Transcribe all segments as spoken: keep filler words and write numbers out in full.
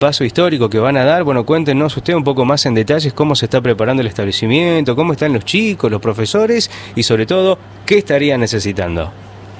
paso histórico que van a dar. Bueno, cuéntenos usted un poco más en detalles cómo se está preparando el establecimiento, cómo están los chicos, los profesores y sobre todo, qué estarían necesitando.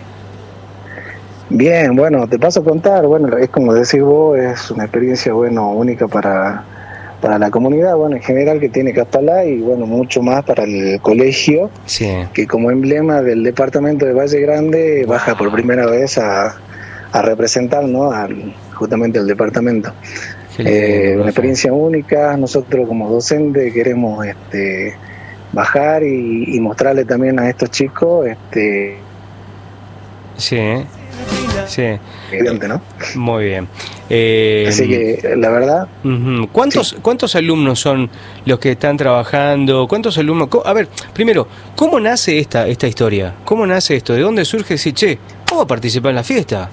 Bien, bueno, te paso a contar. Bueno, es como decís vos, es una experiencia, bueno, única para, para la comunidad, bueno, en general que tiene Caspalá y, bueno, mucho más para el colegio, sí, que como emblema del departamento de Valle Grande wow, baja por primera vez a, a representar, ¿no?, al, justamente al departamento. Eh, una experiencia única. Nosotros como docentes queremos este, bajar y, y mostrarle también a estos chicos este, sí, sí, evidente, ¿no? Muy bien. Eh, Así que la verdad. Uh-huh. ¿Cuántos sí. cuántos alumnos son los que están trabajando? ¿Cuántos alumnos? A ver, primero, ¿cómo nace esta esta historia? ¿Cómo nace esto? ¿De dónde surge decir, che, vamos a participar en la fiesta?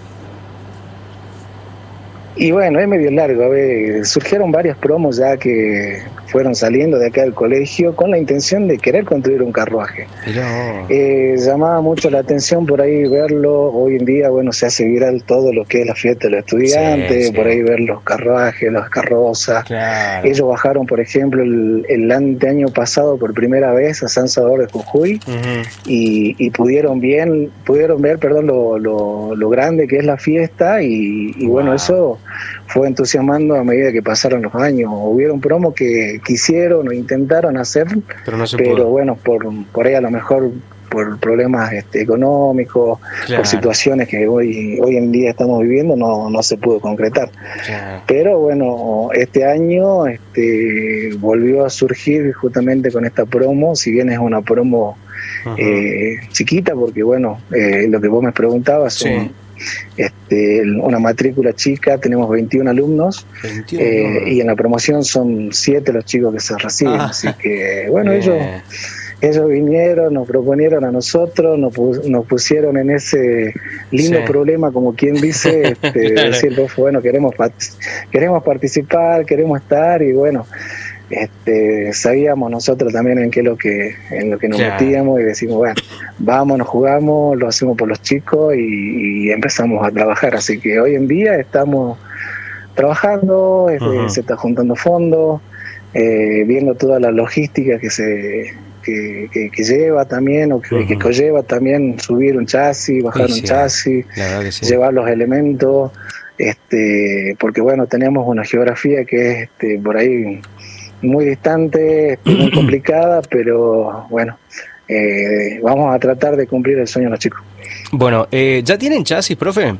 Y bueno, es medio largo. A ver, surgieron varios promos ya que fueron saliendo de acá del colegio con la intención de querer construir un carruaje. Eh, llamaba mucho la atención por ahí verlo. Hoy en día, bueno, se hace viral todo lo que es la fiesta de los estudiantes, sí, sí. Por ahí ver los carruajes, las carrozas. Claro. Ellos bajaron, por ejemplo, el, el año pasado por primera vez a San Salvador de Jujuy, uh-huh. y, y pudieron bien, pudieron ver, perdón, lo, lo, lo grande que es la fiesta y, y wow. Bueno, eso fue entusiasmando a medida que pasaron los años. Hubieron promos que quisieron o intentaron hacer, pero, no se pero pudo. Bueno, por, por ahí a lo mejor por problemas este, económicos, claro. Por situaciones que hoy hoy en día estamos viviendo, no, no se pudo concretar. Claro. Pero bueno, este año este, volvió a surgir justamente con esta promo, si bien es una promo uh-huh. eh, chiquita, porque bueno, eh, lo que vos me preguntabas son... Sí. Este, una matrícula chica, tenemos veintiún alumnos, veintiuno, eh, y en la promoción son siete los chicos que se reciben, ah, así que bueno, bien. ellos ellos vinieron, nos proponieron a nosotros, nos, nos pusieron en ese lindo sí. problema, como quien dice, este, claro. decir, bueno, queremos queremos participar, queremos estar, y bueno, este, sabíamos nosotros también en qué es lo que en lo que nos claro. metíamos, y decimos, bueno, vamos, nos jugamos, lo hacemos por los chicos y, y empezamos a trabajar. Así que hoy en día estamos trabajando, este, uh-huh. se está juntando fondos, eh, viendo toda la logística que se que, que, que lleva también, o que, uh-huh. que conlleva también subir un chasis, bajar sí, un chasis, sí. llevar los elementos, este, porque bueno, tenemos una geografía que es este, por ahí muy distante, muy complicada, pero bueno, eh, vamos a tratar de cumplir el sueño de los chicos. Bueno, eh, ¿ya tienen chasis, profe?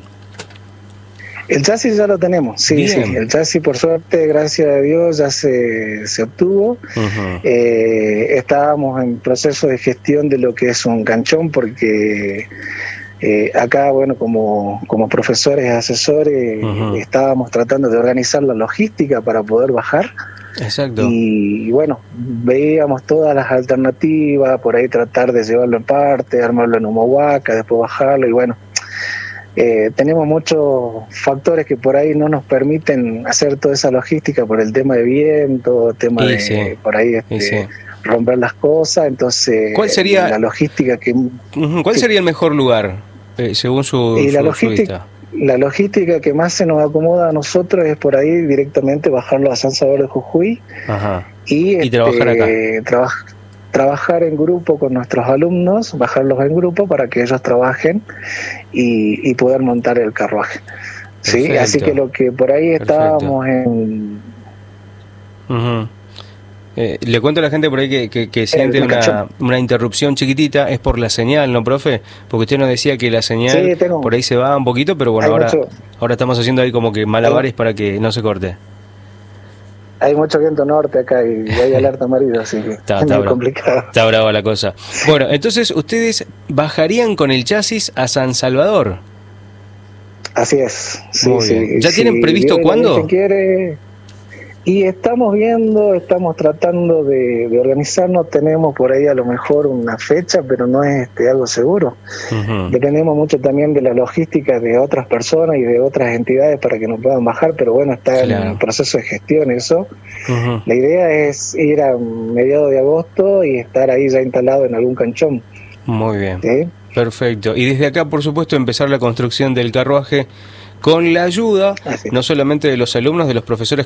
El chasis ya lo tenemos, sí, Bien. sí. El chasis, por suerte, gracias a Dios, ya se, se obtuvo. Uh-huh. Eh, estábamos en proceso de gestión de lo que es un canchón, porque eh, acá, bueno, como, como profesores y asesores, uh-huh. estábamos tratando de organizar la logística para poder bajar. Exacto. Y, y bueno, veíamos todas las alternativas, por ahí tratar de llevarlo en parte, armarlo en Humahuaca, después bajarlo, y bueno, eh, tenemos muchos factores que por ahí no nos permiten hacer toda esa logística por el tema de viento, tema y de sí. por ahí este, sí. romper las cosas. Entonces, ¿cuál sería la logística que... Uh-huh. ¿Cuál que, sería el mejor lugar, eh, según su, y su, la logística, su La logística que más se nos acomoda a nosotros es por ahí directamente bajarlo a San Salvador de Jujuy. Ajá. y, y este, trabajar acá. Traba- trabajar en grupo con nuestros alumnos, bajarlos en grupo para que ellos trabajen y, y poder montar el carruaje. ¿Sí? Así que lo que por ahí Perfecto. estábamos en... Uh-huh. Eh, le cuento a la gente por ahí que, que, que siente una, una interrupción chiquitita, es por la señal, ¿no, profe? Porque usted nos decía que la señal sí, tengo, por ahí se va un poquito, pero bueno, ahora, mucho, ahora estamos haciendo ahí como que malabares hay, para que no se corte. Hay mucho viento norte acá y hay alerta amarilla, así que está, está es muy bravo, complicado. Está brava la cosa. Bueno, entonces ustedes bajarían con el chasis a San Salvador. Así es. Sí, muy sí. bien. ¿Ya si tienen previsto viene, cuándo? Si quiere... Y estamos viendo, estamos tratando de, de organizarnos, tenemos por ahí a lo mejor una fecha, pero no es este, algo seguro. Uh-huh. Dependemos mucho también de la logística de otras personas y de otras entidades para que nos puedan bajar, pero bueno, está claro. en proceso de gestión eso. Uh-huh. La idea es ir a mediados de agosto y estar ahí ya instalado en algún canchón. Muy bien, ¿sí? Perfecto. Y desde acá, por supuesto, empezar la construcción del carruaje con la ayuda, no solamente de los alumnos, de los profesores